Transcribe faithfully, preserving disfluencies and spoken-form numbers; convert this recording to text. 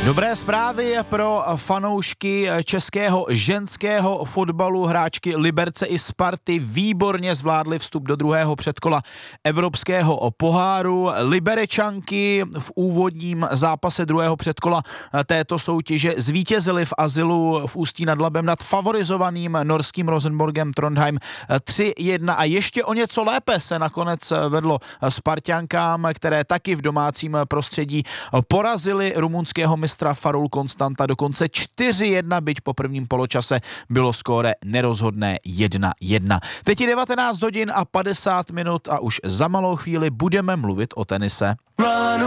Dobré zprávy pro fanoušky českého ženského fotbalu. Hráčky Liberce i Sparty výborně zvládly vstup do druhého předkola Evropského poháru. Liberečanky v úvodním zápase druhého předkola této soutěže zvítězily v Azylu v Ústí nad Labem nad favorizovaným norským Rosenborgem Trondheim tři jedna a ještě o něco lépe se nakonec vedlo Sparťankám, které taky v domácím prostředí porazily rumunského mistra Farul Konstanta dokonce čtyři jedna, byť po prvním poločase bylo skóre nerozhodné jedna jedna. Teď je devatenáct hodin a padesát minut a už za malou chvíli budeme mluvit o tenise.